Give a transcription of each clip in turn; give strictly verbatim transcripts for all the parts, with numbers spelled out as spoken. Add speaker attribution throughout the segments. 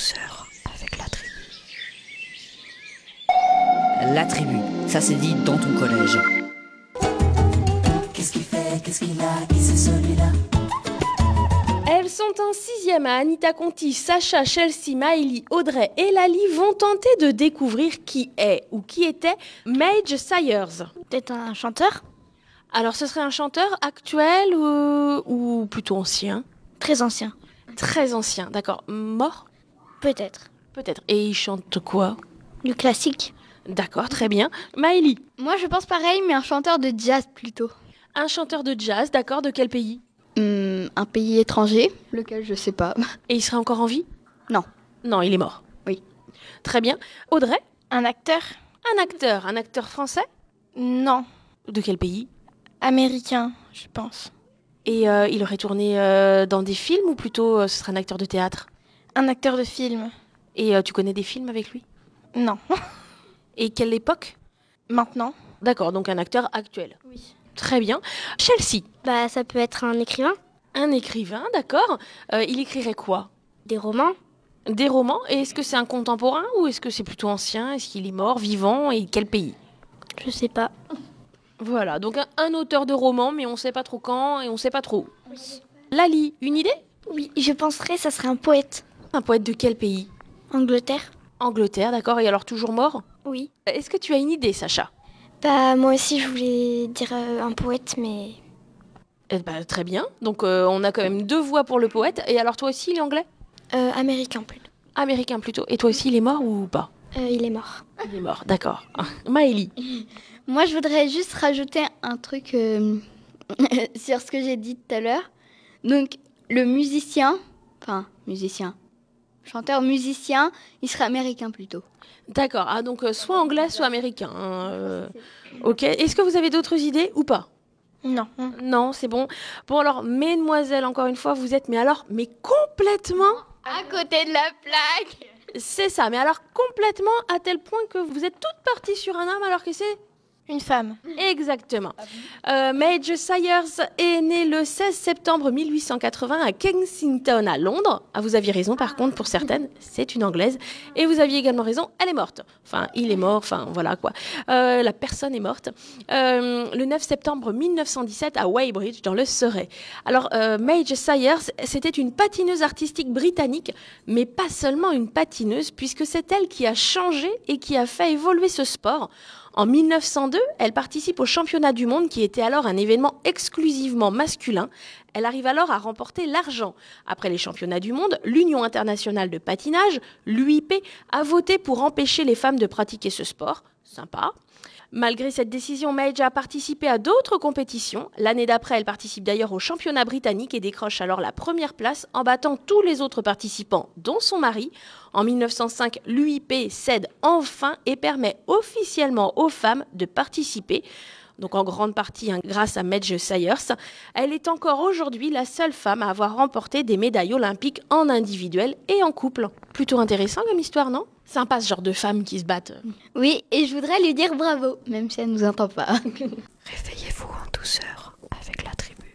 Speaker 1: douceur avec la tribu.
Speaker 2: La tribu, ça c'est dit dans ton collège.
Speaker 3: Qu'est-ce qu'il fait, qu'est-ce qu'il a, qui c'est celui-là?
Speaker 4: Elles sont en sixième à Anita Conti, Sacha, Chelsea, Maëlie, Audrey et Lali vont tenter de découvrir qui est ou qui était Mage Sayers.
Speaker 5: Peut-être un chanteur?
Speaker 4: Alors ce serait un chanteur actuel ou, ou plutôt ancien?
Speaker 5: Très ancien.
Speaker 4: Très ancien, d'accord. Mort?
Speaker 5: Peut-être.
Speaker 4: Peut-être. Et il chante quoi?
Speaker 5: Du classique.
Speaker 4: D'accord, très bien. Maëlie?
Speaker 6: Moi je pense pareil, mais un chanteur de jazz plutôt.
Speaker 4: Un chanteur de jazz, d'accord, de quel pays?
Speaker 6: Hum, un pays étranger, lequel je sais pas.
Speaker 4: Et il serait encore en vie?
Speaker 6: Non.
Speaker 4: Non, il est mort.
Speaker 6: Oui.
Speaker 4: Très bien. Audrey?
Speaker 5: Un acteur?
Speaker 4: Un acteur, un acteur français?
Speaker 5: Non.
Speaker 4: De quel pays?
Speaker 5: Américain, je pense.
Speaker 4: Et euh, il aurait tourné euh, dans des films ou plutôt euh, ce serait un acteur de théâtre?
Speaker 5: Un acteur de film?
Speaker 4: Et euh, tu connais des films avec lui?
Speaker 5: Non.
Speaker 4: Et quelle époque?
Speaker 5: Maintenant?
Speaker 4: D'accord, donc un acteur actuel.
Speaker 5: Oui.
Speaker 4: Très bien. Chelsea?
Speaker 5: Bah, ça peut être un écrivain.
Speaker 4: Un écrivain, d'accord. Euh, il écrirait quoi?
Speaker 5: Des romans.
Speaker 4: Des romans? Et est-ce que c'est un contemporain ou est-ce que c'est plutôt ancien? Est-ce qu'il est mort, vivant? Et quel pays?
Speaker 5: Je sais pas.
Speaker 4: Voilà, donc un, un auteur de roman, mais on sait pas trop quand et on sait pas trop où.
Speaker 5: Oui.
Speaker 4: Lali, une idée?
Speaker 5: Oui, je penserais ça serait un poète.
Speaker 4: Un poète de quel pays?
Speaker 5: Angleterre.
Speaker 4: Angleterre, d'accord. Et alors toujours mort?
Speaker 5: Oui.
Speaker 4: Est-ce que tu as une idée, Sacha?
Speaker 5: Bah, moi aussi, je voulais dire euh, un poète, mais...
Speaker 4: Eh ben, très bien. Donc, euh, on a quand même deux voix pour le poète. Et alors, toi aussi, il est anglais?
Speaker 5: Euh, américain, plutôt.
Speaker 4: Américain, plutôt. Et toi aussi, il est mort ou pas?
Speaker 5: Euh, il est mort.
Speaker 4: Il est mort, d'accord. Maëlie?
Speaker 6: Moi je voudrais juste rajouter un truc euh, sur ce que j'ai dit tout à l'heure. Donc le musicien, enfin musicien, chanteur musicien, il serait américain plutôt.
Speaker 4: D'accord. Ah, donc, euh, soit anglais, soit américain. hein, euh, Ok. Est-ce que vous avez d'autres idées ou pas?
Speaker 5: Non.
Speaker 4: Non, c'est bon. Bon, alors, mesdemoiselles, encore une fois, vous êtes, mais alors, mais complètement...
Speaker 6: À côté de la plaque.
Speaker 4: C'est ça, mais alors complètement à tel point que vous êtes toutes parties sur un homme alors que c'est...
Speaker 5: Une femme.
Speaker 4: Exactement. Euh, Mage Sayers est née le seize septembre mille huit cent quatre-vingts à Kensington, à Londres. Ah, vous aviez raison, par contre, pour certaines, c'est une Anglaise. Et vous aviez également raison, elle est morte. Enfin, il est mort, enfin, voilà quoi. Euh, la personne est morte. Euh, le neuf septembre mille neuf cent dix-sept à Weybridge, dans le Surrey. Alors, euh, Mage Sayers, c'était une patineuse artistique britannique, mais pas seulement une patineuse, puisque c'est elle qui a changé et qui a fait évoluer ce sport. En mille neuf cent deux, elle participe au championnat du monde qui était alors un événement exclusivement masculin. Elle arrive alors à remporter l'argent. Après les championnats du monde, l'Union internationale de patinage, l'U I P, a voté pour empêcher les femmes de pratiquer ce sport. Sympa. Malgré cette décision, Mage a participé à d'autres compétitions. L'année d'après, elle participe d'ailleurs au championnat britannique et décroche alors la première place en battant tous les autres participants, dont son mari. En mille neuf cent cinq, l'U I P cède enfin et permet officiellement aux femmes de participer. Donc en grande partie hein, grâce à Mage Sayers. Elle est encore aujourd'hui la seule femme à avoir remporté des médailles olympiques en individuel et en couple. Plutôt intéressant comme histoire, non? Sympa ce genre de femmes qui se battent.
Speaker 6: Oui, et je voudrais lui dire bravo, même si elle nous entend pas.
Speaker 1: Réveillez-vous en douceur avec la tribu.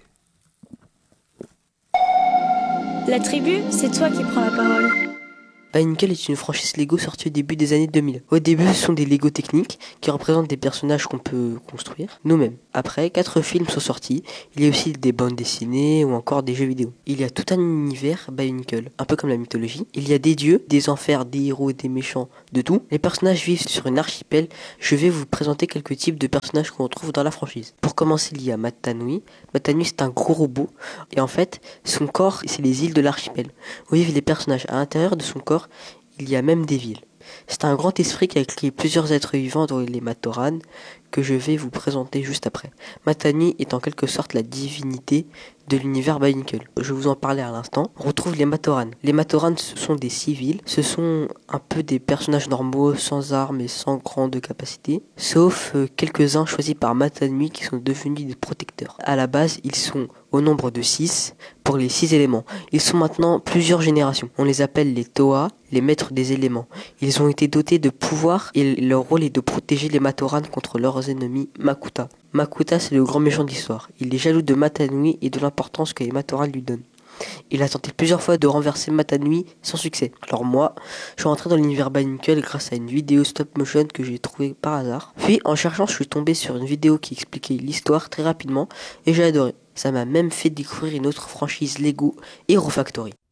Speaker 7: La tribu, c'est toi qui prends la parole.
Speaker 8: Bionicle est une franchise Lego sortie au début des années deux mille. Au début, ce sont des Lego techniques qui représentent des personnages qu'on peut construire nous-mêmes. Après, quatre films sont sortis. Il y a aussi des bandes dessinées ou encore des jeux vidéo. Il y a tout un univers Bionicle, un peu comme la mythologie. Il y a des dieux, des enfers, des héros, des méchants, de tout. Les personnages vivent sur une archipel. Je vais vous présenter quelques types de personnages qu'on retrouve dans la franchise. Pour commencer, il y a Matanui. Matanui, c'est un gros robot. Et en fait, son corps, c'est les îles de l'archipel, où vivent les personnages. À l'intérieur de son corps, il y a même des villes. C'est un grand esprit qui a créé plusieurs êtres vivants dont les Matoran que je vais vous présenter juste après. Matanui est en quelque sorte la divinité de l'univers Bionicle. Je vous en parlais à l'instant. On retrouve les Matoran. Les Matoran, ce sont des civils. Ce sont un peu des personnages normaux, sans armes et sans grande capacité. Sauf euh, quelques-uns choisis par Matanui qui sont devenus des protecteurs. À la base, ils sont au nombre de six pour les six éléments. Ils sont maintenant plusieurs générations. On les appelle les Toa, les maîtres des éléments. Ils ont été dotés de pouvoirs et leur rôle est de protéger les Matoran contre leurs ennemis Makuta. Makuta, c'est le grand méchant de l'histoire. Il est jaloux de Matanui et de l'importance que les Matoran lui donnent. Il a tenté plusieurs fois de renverser Matanui sans succès. Alors moi, je suis rentré dans l'univers Bionicle grâce à une vidéo stop motion que j'ai trouvée par hasard. Puis en cherchant, je suis tombé sur une vidéo qui expliquait l'histoire très rapidement et j'ai adoré. Ça m'a même fait découvrir une autre franchise Lego, Hero Factory.